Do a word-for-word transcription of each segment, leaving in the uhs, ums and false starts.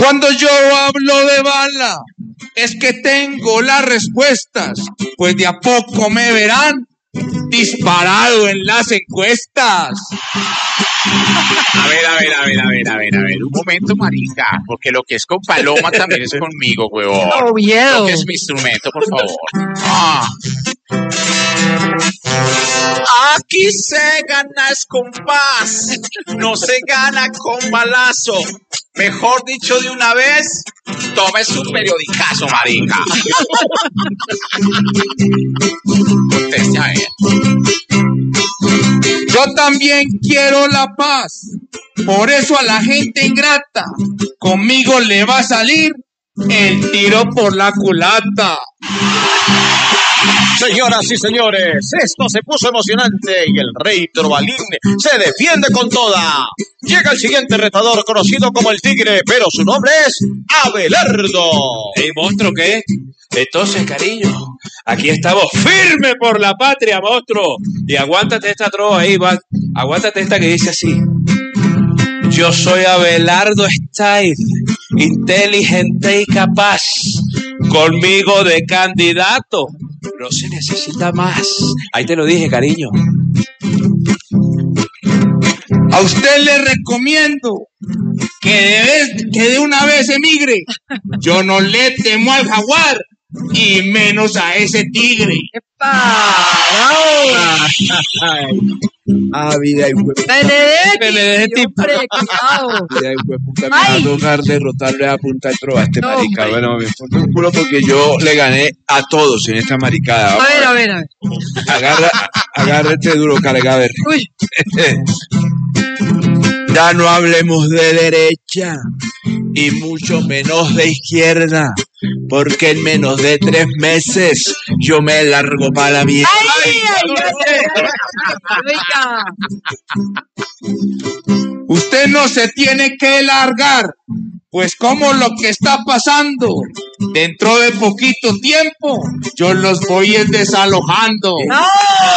Cuando yo hablo de bala, es que tengo las respuestas, pues de a poco me verán disparado en las encuestas. A ver, a ver, a ver, a ver, a ver, a ver, un momento, marica, porque lo que es con Paloma también es conmigo, huevón. Oviedo. Lo que es mi instrumento, por favor. Ah. Aquí se gana es con paz, no se gana con balazo. Mejor dicho de una vez, tome su periodicazo, marica. Conteste a ver. Yo también quiero la paz, por eso a la gente ingrata, conmigo le va a salir el tiro por la culata. Señoras y señores, esto se puso emocionante y el rey Trovalín se defiende con toda. Llega el siguiente retador conocido como el Tigre, pero su nombre es Abelardo. Ey, monstruo, ¿qué? Entonces, cariño, aquí estamos firme por la patria, monstruo. Y aguántate esta trova ahí, va. Aguántate esta que dice así. Yo soy Abelardo Style, inteligente y capaz. Conmigo de candidato no se necesita más. Ahí te lo dije, cariño. A usted le recomiendo que de, vez, que de una vez emigre. Yo no le temo al jaguar y menos a ese tigre. Ah, vida y huevo. Benedetti. Hombre, cuidado. Vida y huevo. Me va a tocar derrotarle a punta de trova a este No, marica. hombre. Bueno, me pongo un culo porque yo le gané a todos en esta maricada. A Vamos ver, a ver, a ver. Agarra, agárrate duro, carga, a ver. Uy. Ya no hablemos de derecha y mucho menos de izquierda, porque en menos de tres meses yo me largo para la mierda. ¡Ay, ay, ay! Oiga. Usted no se tiene que largar, pues como lo que está pasando, dentro de poquito tiempo, yo los voy desalojando. ¡No!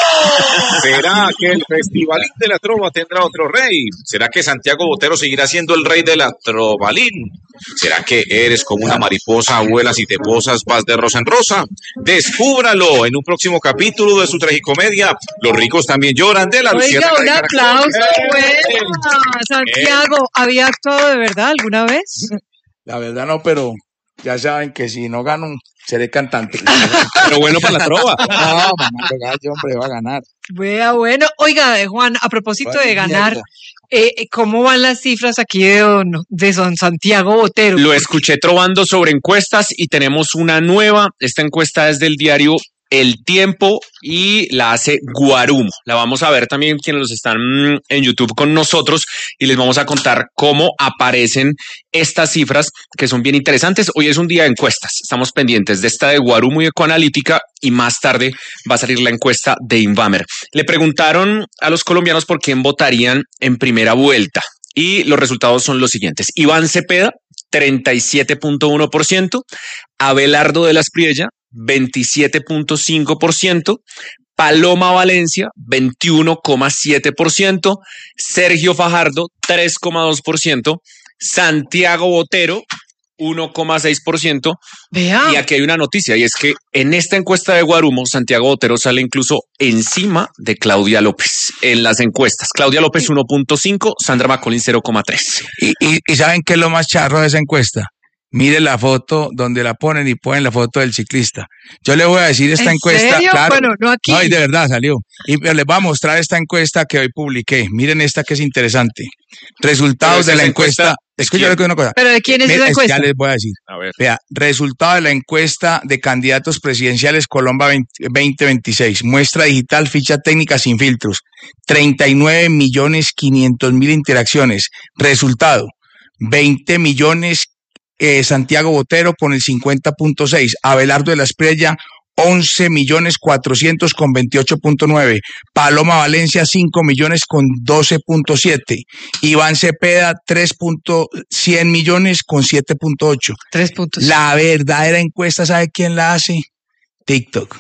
¿Será que el Festivalín de la Trova tendrá otro rey? ¿Será que Santiago Botero seguirá siendo el rey de la Trovalín? ¿Será que eres como una mariposa, vuelas y te posas, vas de rosa en rosa? Descúbralo en un próximo capítulo de su tragicomedia. Los ricos también lloran de la Oiga, Luciérnaga un de Caracol. aplauso, ¡Eh! buena. Santiago, ¿había actuado de verdad alguna vez? La verdad no, pero ya saben que si no gano, seré cantante. Pero bueno para la trova. No, mamá, gallo, hombre, va a ganar. Vea, bueno. Oiga, eh, Juan, a propósito de Vaya ganar, mierda. eh, ¿cómo van las cifras aquí de don, de don Santiago Botero? Lo escuché trovando sobre encuestas y tenemos una nueva. Esta encuesta es del diario El Tiempo y la hace Guarumo. La vamos a ver también quienes los están mm, en YouTube con nosotros y les vamos a contar cómo aparecen estas cifras que son bien interesantes. Hoy es un día de encuestas. Estamos pendientes de esta de Guarumo y Ecoanalítica y más tarde va a salir la encuesta de Invamer. Le preguntaron a los colombianos por quién votarían en primera vuelta y los resultados son los siguientes. Iván Cepeda, treinta y siete punto uno por ciento, Abelardo de las Priella, veintisiete punto cinco por ciento, Paloma Valencia, veintiuno coma siete por ciento, Sergio Fajardo, tres coma dos por ciento, Santiago Botero, uno coma seis por ciento. Vea. Y aquí hay una noticia, y es que en esta encuesta de Guarumo, Santiago Botero sale incluso encima de Claudia López en las encuestas. Claudia López uno punto cinco, Sandra Macolín cero coma tres. ¿Y, y, ¿Y saben qué es lo más charro de esa encuesta? Mire la foto donde la ponen y ponen la foto del ciclista. Yo le voy a decir esta ¿En encuesta. serio? Claro, Bueno, no aquí. No, y de verdad salió. Y les voy a mostrar esta encuesta que hoy publiqué. Miren esta que es interesante. Resultados de la encuesta. Escúchame una cosa. ¿Pero de quién es Mira, esa encuesta? Ya les voy a decir. A ver. Vea, resultado de la encuesta de candidatos presidenciales Colombia veinte veintiséis. Muestra digital, ficha técnica sin filtros. treinta y nueve millones quinientos mil interacciones. Resultado, veinte millones eh, Santiago Botero con el cincuenta punto seis. Abelardo de la Espriella, once millones cuatrocientos con veintiocho punto nueve. Paloma Valencia, cinco millones con doce punto siete. Iván Cepeda, tres punto cien millones con siete punto ocho. Tres puntos. La verdadera encuesta, ¿sabe quién la hace? TikTok.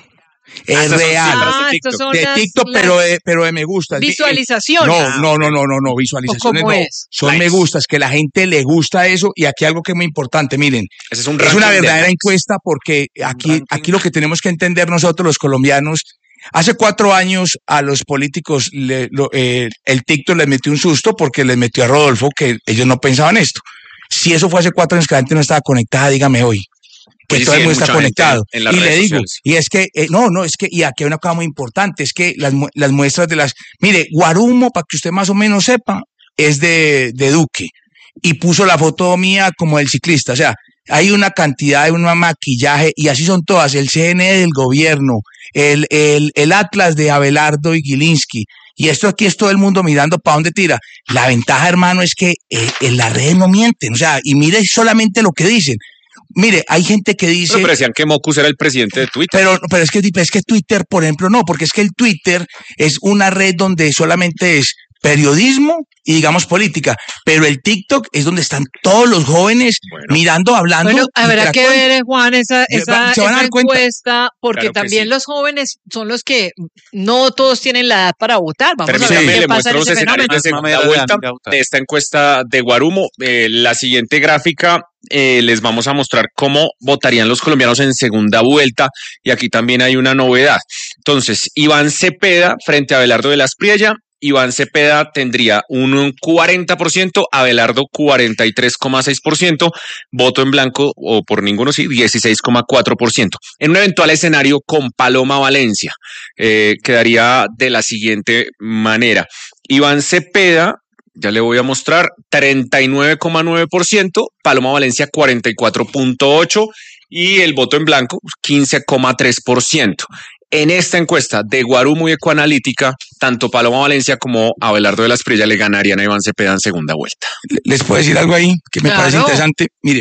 Es Esas son real. cifras de Ah, TikTok. estos son De las- TikTok, las pero de, pero de me gustas. visualizaciones. No, no, no, no, no, no, visualizaciones cómo no. es? Son Likes. me gustas, que la gente le gusta eso. Y aquí algo que es muy importante, miren, Ese es un es una ranking de verdadera likes. encuesta porque aquí, aquí lo que tenemos que entender nosotros los colombianos, hace cuatro años a los políticos le- lo- eh, el TikTok les metió un susto porque les metió a Rodolfo que ellos no pensaban esto. Si eso fue hace cuatro años que la gente no estaba conectada, dígame hoy. Que Oye, todo sí, el hay mundo está mucha gente conectado. en las Y le redes digo, sociales. y es que, eh, no, no, es que, y aquí hay una cosa muy importante, es que las, mu- las muestras de las, mire, Guarumo, para que usted más o menos sepa, es de, de Duque. Y puso la foto mía como del ciclista. O sea, hay una cantidad de un maquillaje, y así son todas, el C N E del gobierno, el, el, el Atlas de Abelardo y Gilinski. Y esto aquí es todo el mundo mirando para dónde tira. La ventaja, hermano, es que eh, en las redes no mienten. O sea, y mire solamente lo que dicen. Mire, hay gente que dice... Pero, pero decían que Mocus era el presidente de Twitter. Pero, pero es que, es que Twitter, por ejemplo, no, porque es que el Twitter es una red donde solamente es periodismo y digamos política, pero el TikTok es donde están todos los jóvenes Bueno. mirando, hablando. Bueno, habrá que interactuando. ver, eh, Juan, esa, Se esa, van- se van a esa dar cuenta. encuesta, porque Claro que también sí. los jóvenes son los que no todos tienen la edad para votar. Vamos a Permítame, ver le qué pasa muestro en los ese escenarios fenómeno. de segunda Mamá, vuelta ya, ya, de esta encuesta de Guarumo. Eh, la siguiente gráfica eh, les vamos a mostrar cómo votarían los colombianos en segunda vuelta y aquí también hay una novedad. Entonces, Iván Cepeda frente a Abelardo de la Espriella. Iván Cepeda tendría un cuarenta por ciento, Abelardo cuarenta y tres coma seis por ciento, voto en blanco o por ninguno sí, dieciséis coma cuatro por ciento. En un eventual escenario con Paloma Valencia, eh, quedaría de la siguiente manera. Iván Cepeda, ya le voy a mostrar, treinta y nueve coma nueve por ciento, Paloma Valencia cuarenta y cuatro punto ocho por ciento y el voto en blanco quince coma tres por ciento. En esta encuesta de Guarumo y Ecoanalítica, tanto Paloma Valencia como Abelardo de la Espriella le ganarían a Iván Cepeda en segunda vuelta. Les puedo decir algo ahí que me Claro. parece interesante. Miren,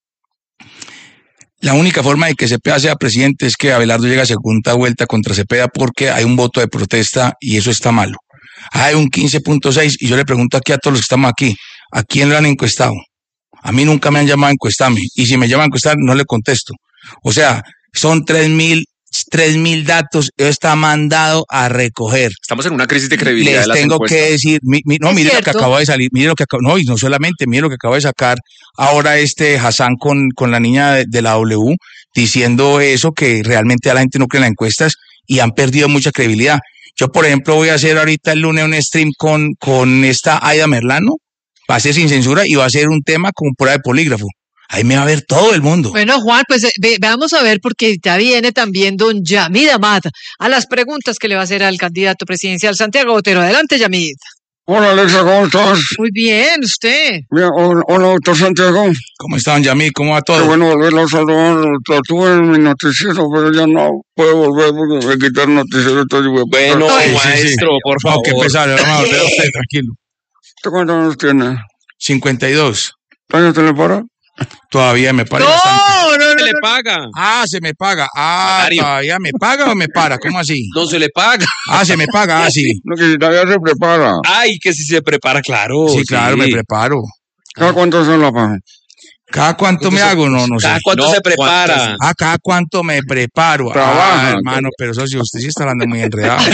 la única forma de que Cepeda sea presidente es que Abelardo llegue a segunda vuelta contra Cepeda porque hay un voto de protesta y eso está malo. Hay un quince punto seis y yo le pregunto aquí a todos los que estamos aquí, ¿a quién lo han encuestado? A mí nunca me han llamado a encuestarme y si me llaman a encuestar no le contesto. O sea, son tres mil tres mil datos, eso está mandado a recoger. Estamos en una crisis de credibilidad Les de las tengo encuestas. que decir, mi, mi, no, Es mire lo que cierto. acabo de salir, mire lo que acabo, no, y no solamente, mire lo que acabo de sacar ahora este Hassan con, con la niña de, de la W, diciendo eso, que realmente a la gente no cree en las encuestas y han perdido mucha credibilidad. Yo, por ejemplo, voy a hacer ahorita el lunes un stream con, con esta Aida Merlano, va a ser sin censura y va a ser un tema con prueba de polígrafo. Ahí me va a ver todo el mundo. Bueno, Juan, pues eh, ve- veamos a ver, porque ya viene también don Yamid Amad a las preguntas que le va a hacer al candidato presidencial Santiago Botero. Adelante, Yamid. Hola Alexa, ¿cómo estás? Muy bien, usted. Bien, hola, hola, doctor Santiago. ¿Cómo están, Yamil? ¿Cómo va Qué todo? bueno volverlo a saludar. Lo tuve en mi noticiero, pero ya no puedo volver porque me quitaron el noticiero. Entonces voy a Bueno, Sí, sí, sí. maestro, por No, favor. qué pesado, vamos a volver a usted, tranquilo. ¿Usted cuántos años tiene? cincuenta y dos. ¿Años te le para? Todavía me para bastante. No, no, Se no. le paga. Ah, se me paga. Ah, Salario. todavía me paga o me para. ¿Cómo así? No se le paga. Ah, se me paga. Ah, sí. No, que si todavía se prepara. Ay, que si se prepara, claro. Sí, claro, me preparo. ¿Cada cuánto se la paga? ¿Cada cuánto me hago? No, no sé. ¿Cada cuánto No, se prepara? Ah, ¿cada cuánto me preparo? Trabaja. Ah, hermano, pero socio, usted sí está hablando muy enredado.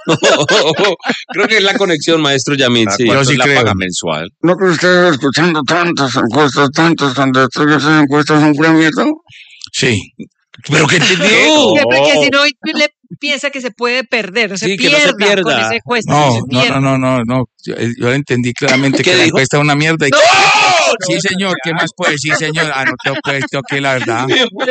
Creo que es la conexión, maestro Yamil. Sí. Yo sí la creo. paga mensual? ¿No que usted escuchando tantas encuestas, tantas candidatos, que esas encuestas son pura mierda? Sí. ¿Pero qué entendió? Que, que si no le piensa que se puede perder, no se Sí, que no pierda se pierda. con esa encuesta. No, no se no, pierda. no, no, no, no. Yo, yo entendí claramente ¿Qué que la dijo? encuesta es una mierda. Y... Sí, señor, ¿qué más puede decir, señor? Ah, no tengo que esto que la verdad.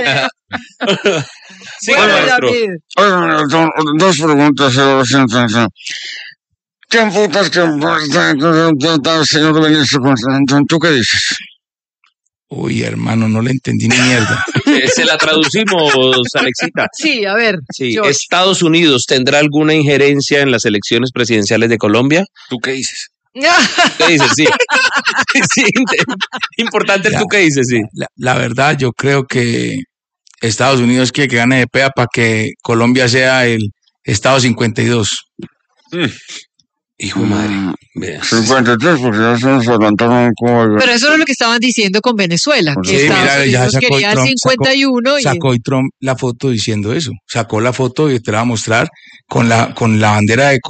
Sí, Bueno, maestro. David. Oigan, son dos preguntas, señor Santiago. ¿Quién putas que el señor ministro Constantino? ¿Tú qué dices? Uy, hermano, no le entendí ni mierda. Eh, Se la traducimos, Alexita. Sí, a ver. Sí, George. ¿Estados Unidos tendrá alguna injerencia en las elecciones presidenciales de Colombia? ¿Tú qué dices? ¿Qué dices? Sí. Sí, importante el Ya. tú qué dices, sí. La, la verdad, yo creo que Estados Unidos quiere que gane de pea para que Colombia sea el Estado cincuenta y dos. Hijo de madre. Vea. cincuenta y tres, porque ya se nos adelantaron como... Pero eso era lo que estaban diciendo con Venezuela, que Sí, Estados mira, ya Unidos sacó quería el Trump, cincuenta y uno y... Sacó y Trump la foto diciendo eso. Sacó la foto y te la va a mostrar con la, con la bandera de